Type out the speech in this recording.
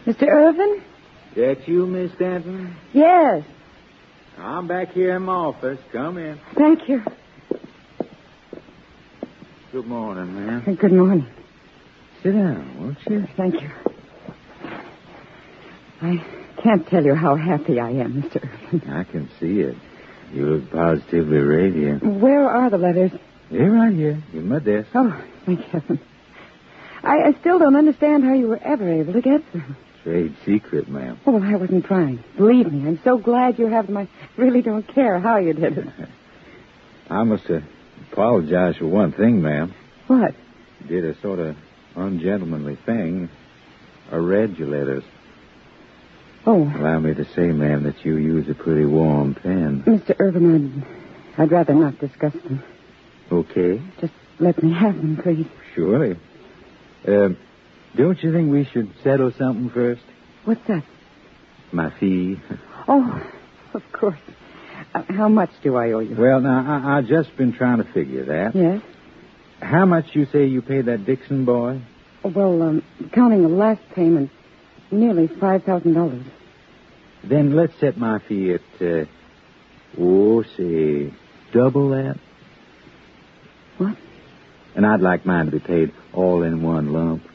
Mr. Irvin? That you, Miss Stanton? Yes. I'm back here in my office. Come in. Thank you. Good morning, ma'am. Good morning. Sit down, won't you? Thank you. I can't tell you how happy I am, Mr. Irvin. I can see it. You look positively radiant. Where are the letters? They're right here in my desk. Oh, thank heaven. I still don't understand how you were ever able to get them. Trade secret, ma'am. Oh, well, I wasn't trying. Believe me, I'm so glad you have them. I really don't care how you did it. I must apologize for one thing, ma'am. What? You did a sort of ungentlemanly thing. I read your letters. Oh. Allow me to say, ma'am, that you use a pretty warm pen. Mr. Irvin, I'd rather not discuss them. Okay. Just let me have them, please. Surely. Don't you think we should settle something first? What's that? My fee. Oh, of course. How much do I owe you? Well, now, I've just been trying to figure that. Yes? How much you say you paid that Dixon boy? Well, counting the last payment, nearly $5,000. Then let's set my fee at, say, double that. What? And I'd like mine to be paid all in one lump.